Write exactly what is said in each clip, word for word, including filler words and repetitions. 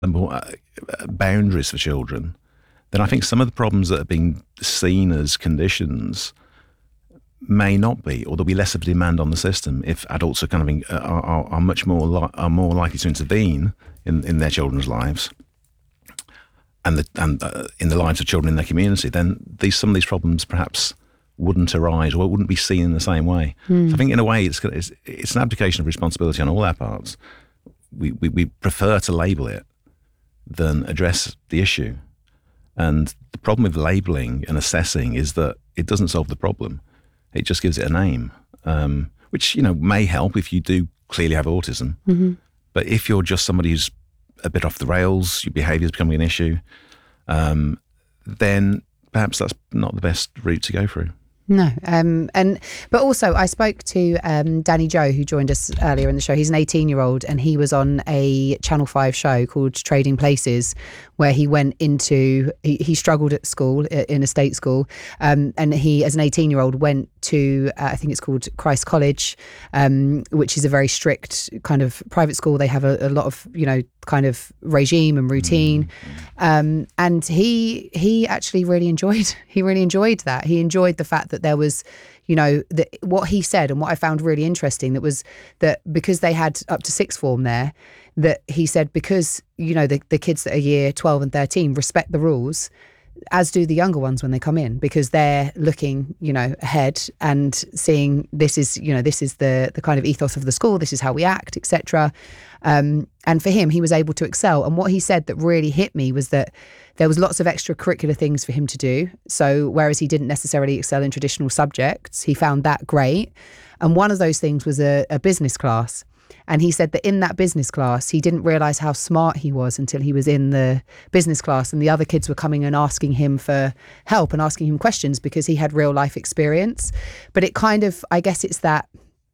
more uh, boundaries for children, then I think some of the problems that are being seen as conditions may not be, or there'll be less of a demand on the system if adults are kind of in, uh, are, are much more li- are more likely to intervene in, in their children's lives and the, and uh, in the lives of children in their community. Then these some of these problems perhaps wouldn't arise, or wouldn't be seen in the same way. Mm. So I think in a way it's, it's it's an abdication of responsibility on all our parts. We, we we prefer to label it than address the issue. And the problem with labelling and assessing is that it doesn't solve the problem. It just gives it a name, um, which, you know, may help if you do clearly have autism. Mm-hmm. But if you're just somebody who's a bit off the rails, your behaviour is becoming an issue, um, then perhaps that's not the best route to go through. No, um, and but also I spoke to um, Danny Joe, who joined us earlier in the show. He's an eighteen-year-old, and he was on a Channel five show called Trading Places, where he went into he, he struggled at school in a state school, um, and he, as an eighteen-year-old, went to uh, I think it's called Christ College, um, which is a very strict kind of private school. They have a, a lot of, you know, kind of regime and routine, mm-hmm. um, and he he actually really enjoyed he really enjoyed that. He enjoyed the fact that there was, you know, the, what he said, and what I found really interesting, that was that because they had up to sixth form there, that he said because, you know, the, the kids that are year twelve and thirteen respect the rules, as do the younger ones when they come in, because they're looking, you know, ahead and seeing this is, you know, this is the the kind of ethos of the school, this is how we act, et cetera. Um, and for him, he was able to excel. And what he said that really hit me was that there was lots of extracurricular things for him to do. So whereas he didn't necessarily excel in traditional subjects, he found that great. And one of those things was a, a business class. And he said that in that business class, he didn't realise how smart he was until he was in the business class, and the other kids were coming and asking him for help and asking him questions because he had real life experience. But it kind of, I guess it's that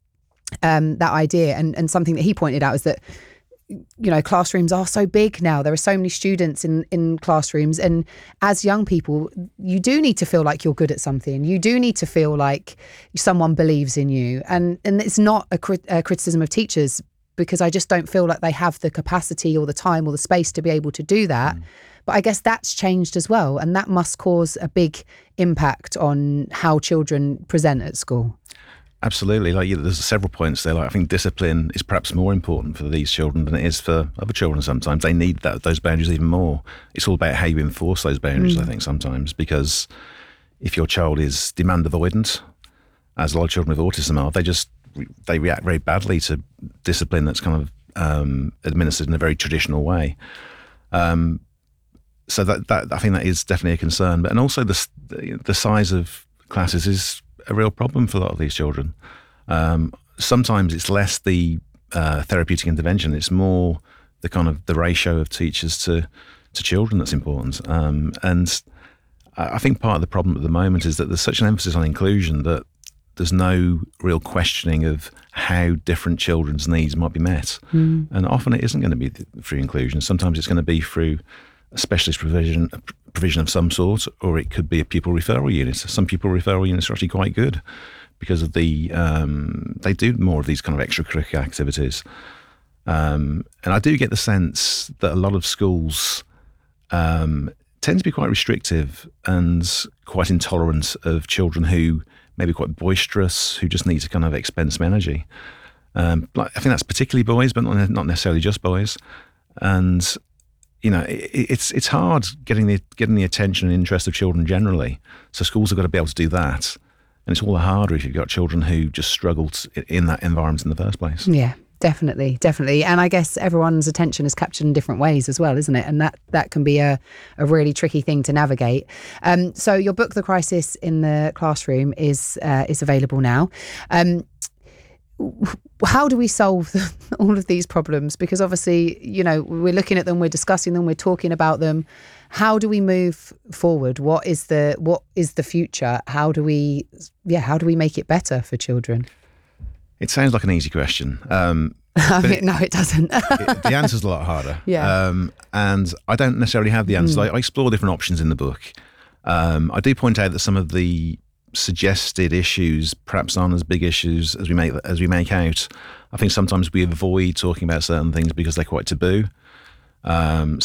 um, that idea, and, and something that he pointed out is that, you know, classrooms are so big now. There are so many students in, in classrooms. And as young people, you do need to feel like you're good at something. You do need to feel like someone believes in you. And and it's not a, crit- a criticism of teachers, because I just don't feel like they have the capacity or the time or the space to be able to do that. Mm. But I guess that's changed as well. And that must cause a big impact on how children present at school. Absolutely. Like, yeah, there's several points there. Like, I think discipline is perhaps more important for these children than it is for other children. Sometimes they need that those boundaries even more. It's all about how you enforce those boundaries, mm. I think, sometimes, because if your child is demand avoidant, as a lot of children with autism are, they just they react very badly to discipline that's kind of um, administered in a very traditional way. Um, so that, that I think that is definitely a concern. But and also the the size of classes is a real problem for a lot of these children. Um, sometimes it's less the uh, therapeutic intervention; it's more the kind of the ratio of teachers to to children that's important. Um, and I think part of the problem at the moment is that there's such an emphasis on inclusion that there's no real questioning of how different children's needs might be met. Mm. And often it isn't going to be through inclusion. Sometimes it's going to be through a specialist provision provision of some sort, or it could be a pupil referral unit. Some pupil referral units are actually quite good because of the um, they do more of these kind of extracurricular activities. Um, and I do get the sense that a lot of schools um, tend to be quite restrictive and quite intolerant of children who may be quite boisterous, who just need to kind of expend some energy. Um, I think that's particularly boys, but not not necessarily just boys. And you know, it, it's it's hard getting the getting the attention and interest of children generally. So schools have got to be able to do that, and it's all the harder if you've got children who just struggled in that environment in the first place. Yeah, definitely, definitely. And I guess everyone's attention is captured in different ways as well, isn't it? And that that can be a a really tricky thing to navigate. Um, so your book, The Crisis in the Classroom, is uh, is available now. Um, How do we solve all of these problems? Because obviously, you know, we're looking at them, we're discussing them, we're talking about them. How do we move forward? What is the what is the future? How do we, yeah, how do we make it better for children? It sounds like an easy question. Um, I mean, it, no, it doesn't. it, the answer's a lot harder. Yeah. Um, and I don't necessarily have the answers. Mm. I, I explore different options in the book. Um, I do point out that some of the suggested issues perhaps aren't as big issues as we make as we make out. I think sometimes we avoid talking about certain things because they're quite taboo. Um,